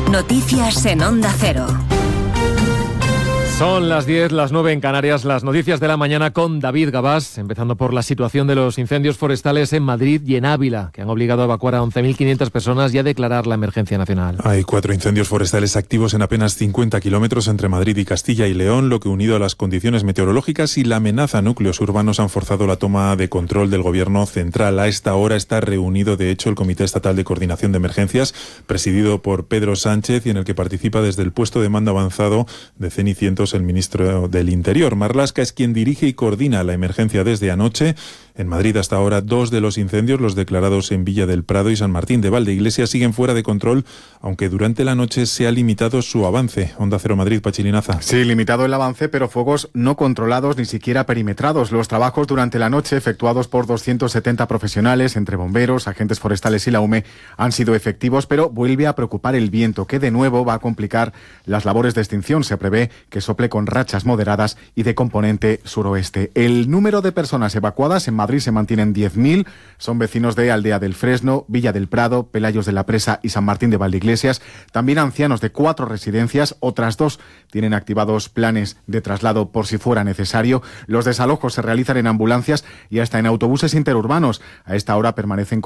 Noticias en Onda Cero. Son las 10, las 9 en Canarias, las noticias de la mañana con David Gabás, empezando por la situación de los incendios forestales en Madrid y en Ávila, que han obligado a evacuar a 11.500 personas y a declarar la emergencia nacional. Hay 4 incendios forestales activos en apenas 50 kilómetros entre Madrid y Castilla y León, lo que, unido a las condiciones meteorológicas y la amenaza a núcleos urbanos, han forzado la toma de control del Gobierno central. A esta hora está reunido, de hecho, el Comité Estatal de Coordinación de Emergencias, presidido por Pedro Sánchez, y en el que participa desde el puesto de mando avanzado de Cenicientos el ministro del Interior. Marlaska es quien dirige y coordina la emergencia desde anoche. En Madrid, hasta ahora, 2 de los incendios, los declarados en Villa del Prado y San Martín de Valdeiglesias, siguen fuera de control, aunque durante la noche se ha limitado su avance. Onda Cero Madrid, Pachilinaza. Sí, limitado el avance, pero fuegos no controlados ni siquiera perimetrados. Los trabajos durante la noche, efectuados por 270 profesionales, entre bomberos, agentes forestales y la UME, han sido efectivos, pero vuelve a preocupar el viento, que de nuevo va a complicar las labores de extinción. Se prevé que sople con rachas moderadas y de componente suroeste. El número de personas evacuadas en Madrid se mantiene en 10.000. Son vecinos de Aldea del Fresno, Villa del Prado, Pelayos de la Presa y San Martín de Valdeiglesias. También ancianos de 4 residencias. Otras 2 tienen activados planes de traslado por si fuera necesario. Los desalojos se realizan en ambulancias y hasta en autobuses interurbanos. A esta hora permanecen